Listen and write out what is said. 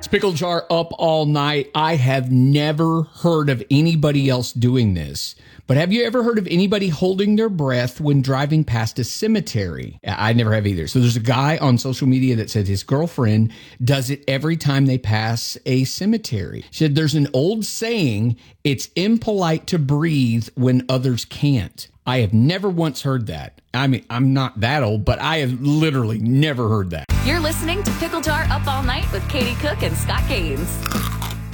It's Pickle Jar up all night. I have never heard of anybody else doing this, but have you ever heard of anybody holding their breath when driving past a cemetery? I never have either. So there's a guy on social media that said his girlfriend does it every time they pass a cemetery. She said there's an old saying, it's impolite to breathe when others can't. I have never once heard that. I mean, I'm not that old, but I have literally never heard that. You're listening to Pickle Jar Up All Night with Katie Cook and Scott Gaines.